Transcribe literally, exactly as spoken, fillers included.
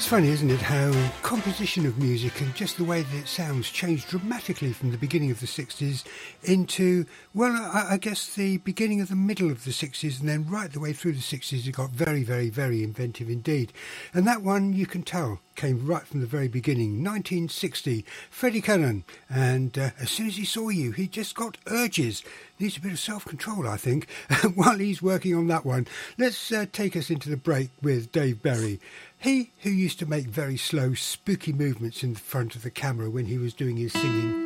It's funny, isn't it, how composition of music and just the way that it sounds changed dramatically from the beginning of the sixties into, well, I, I guess the beginning of the middle of the sixties, and then right the way through the sixties it got very, very, very inventive indeed. And that one, you can tell, came right from the very beginning. nineteen sixty, Freddie Cannon, and uh, as soon as he saw you, he just got urges. Needs a bit of self-control, I think, while he's working on that one. Let's uh, take us into the break with Dave Berry. He who used to make very slow, spooky movements in front of the camera when he was doing his singing.